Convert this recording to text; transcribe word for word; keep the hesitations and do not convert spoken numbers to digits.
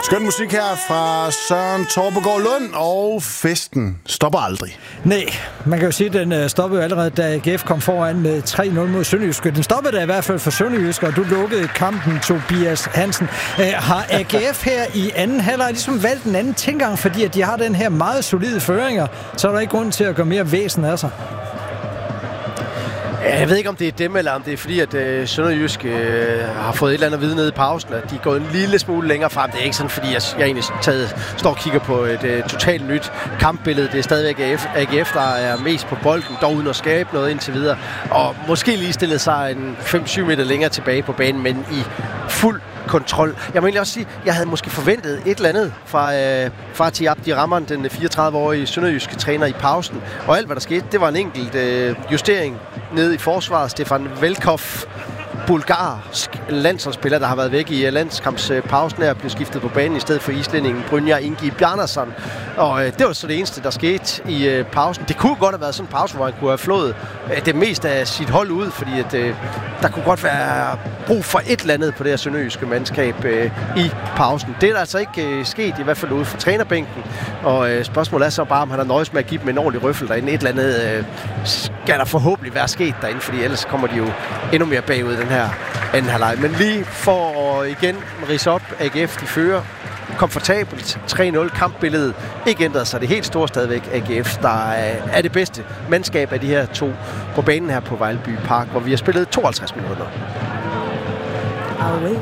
Skøn musik her fra Søren Torpegaard Lund, og festen stopper aldrig. Nej, man kan jo sige, at den stoppede allerede, da A G F kom foran med tre nul mod Sønderjyske. Den stoppede da i hvert fald for Sønderjyske, og du lukkede kampen, Tobias Hansen. Har A G F her i anden halvleg ligesom valgt en anden tilgang, fordi at de har den her meget solide føringer, så er der ikke grund til at gøre mere væsen af sig? Jeg ved ikke, om det er dem, eller om det er fordi, at øh, Sønderjysk øh, har fået et eller andet at vide nede i pausen, at de er gået en lille smule længere frem. Det er ikke sådan, fordi jeg, jeg egentlig taget, står og kigger på et øh, totalt nyt kampbillede. Det er stadigvæk A G F, A G F, der er mest på bolden, dog uden at skabe noget indtil videre. Og måske lige stillet sig en fem syv meter længere tilbage på banen, men i fuld kontrol. Jeg må egentlig også sige, at jeg havde måske forventet et eller andet fra øh, Fatih Abdi Rahman, den fireogtredive-årige sønderjyske træner i pausen. Og alt, hvad der skete, det var en enkelt øh, justering nede i forsvaret. Stefan Velkov, bulgarsk landsholdsspiller, der har været væk i landskampspausen her, blev skiftet på banen i stedet for islændingen Brynjar Ingi Bjarnason. Og øh, det var så det eneste, der skete i øh, pausen. Det kunne godt have været sådan en pause, hvor han kunne have flået øh, det meste af sit hold ud, fordi at, øh, der kunne godt være brug for et eller andet på det her sønderjyske mandskab øh, i pausen. Det er der altså ikke øh, sket, i hvert fald ude for trænerbænken. Og øh, spørgsmålet er så bare, om han har nøjes med at give dem en ordentlig røffel derinde. Et eller andet øh, skal der forhåbentlig være sket derinde, fordi ellers kommer de jo endnu mere bagud den her anden halvleg. Men lige for at igen ridse op, A G F de fører komfortabelt tre nul, kampbilledet ikke ændret sig. Det helt store stadigvæk A G F, der er det bedste mandskab af de her to på banen her på Vejlby Park, hvor vi har spillet tooghalvtreds minutter.